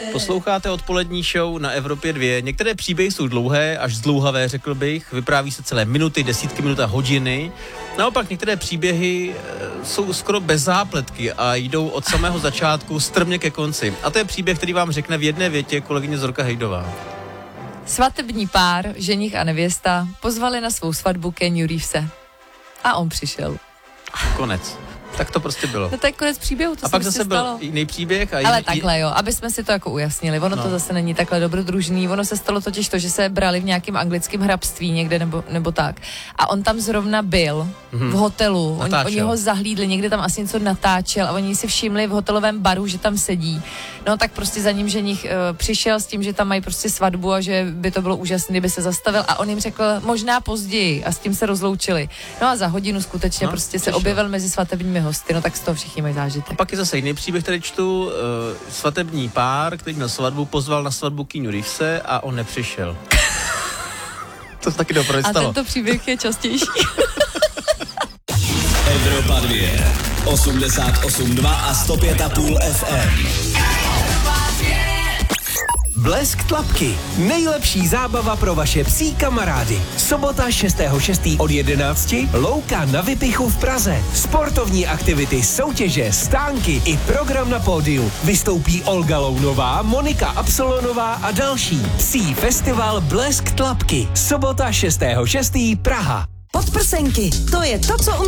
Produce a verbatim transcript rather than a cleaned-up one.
Posloucháte odpolední show na Evropě dva. Některé příběhy jsou dlouhé, až zdlouhavé, řekl bych. Vypráví se celé minuty, desítky minut a hodiny. Naopak některé příběhy e, jsou skoro bez zápletky a jdou od samého začátku strmě ke konci. A to je příběh, který vám řekne v jedné větě kolegyně Zorka Hejdová. Svatební pár, ženich a nevěsta, pozvali na svou svatbu Keanu Reevese. A on přišel. Konec. Tak to prostě bylo. No to je konec příběhu, to a se pak prostě zase stalo. byl jiný příběh. A Ale jiný, takhle jo, aby jsme si to jako ujasnili. Ono no. to zase není takhle dobrodružný. Ono se stalo totiž to, že se brali v nějakém anglickém hrabství někde nebo, nebo tak. A on tam zrovna byl mm-hmm. v hotelu. Oni, oni ho zahlídli, někde tam asi něco natáčel a oni si všimli v hotelovém baru, že tam sedí. No tak prostě za ním ženich uh, přišel s tím, že tam mají prostě svatbu a že by to bylo úžasné, kdyby se zastavil a on jim řekl možná později a s tím se rozloučili. No a za hodinu skutečně no, prostě přišel. se objevil mezi svatebními hosty. No tak z toho všichni mají zážitek. A pak je zase jiný příběh, který čtu. Uh, svatební pár, který měl svatbu, pozval na svatbu Keanu Reevese a on nepřišel. To se taky doprve stalo. A tento příběh je častější. Evropa dva, osmdesát osm dva a sto pět a půl F M. Blesk Tlapky. Nejlepší zábava pro vaše psí kamarády. Sobota šestého šestého od jedenácti. Louka na Vypichu v Praze. Sportovní aktivity, soutěže, stánky i program na pódiu. Vystoupí Olga Lounová, Monika Absolonová a další. Psí festival Blesk Tlapky. Sobota šestého šestého Praha. Podprsenky, to je to, co